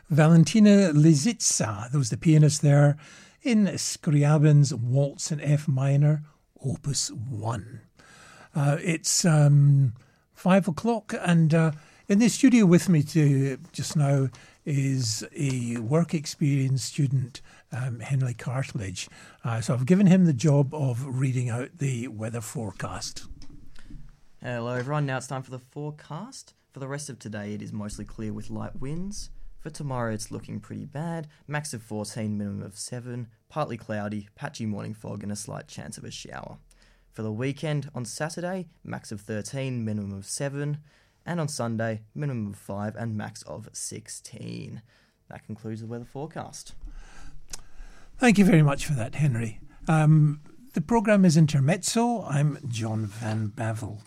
Valentina Lisitsa, that was the pianist there, in Scriabin's Waltz in F minor, Opus 1. It's 5 o'clock, and in the studio with me just now is a work experience student, Henry Cartledge. So I've given him the job of reading out the weather forecast. Hello everyone, now it's time for the forecast. For the rest of today it is mostly clear with light winds. For tomorrow it's looking pretty bad, max of 14, minimum of 7, partly cloudy, patchy morning fog and a slight chance of a shower. For the weekend, on Saturday, max of 13, minimum of 7, and on Sunday, minimum of 5 and max of 16. That concludes the weather forecast. Thank you very much for that, Henry. The programme is Intermezzo. I'm John Van Bavel.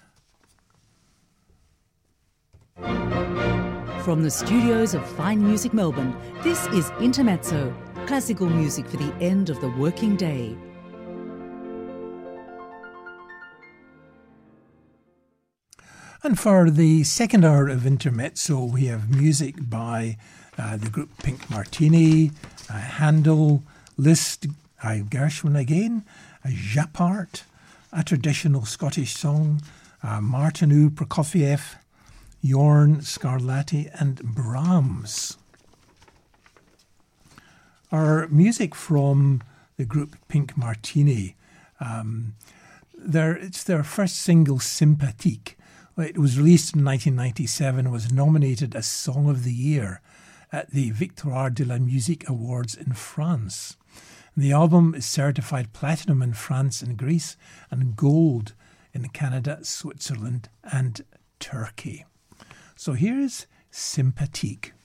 From the studios of Fine Music Melbourne, this is Intermezzo, classical music for the end of the working day. And for the second hour of Intermezzo, we have music by the group Pink Martini, Handel, Liszt, Gershwin again, Japart, a traditional Scottish song, Martinu, Prokofiev, Yorn, Scarlatti and Brahms. Our music from the group Pink Martini, it's their first single, Sympathique. It was released in 1997 and was nominated as Song of the Year at the Victoire de la Musique Awards in France. The album is certified platinum in France and Greece and gold in Canada, Switzerland and Turkey. So here's Sympathique.